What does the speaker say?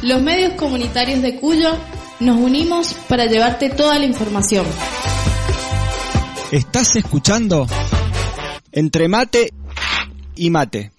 Los medios comunitarios de Cuyo nos unimos para llevarte toda la información. ¿Estás escuchando? Entre mate y mate.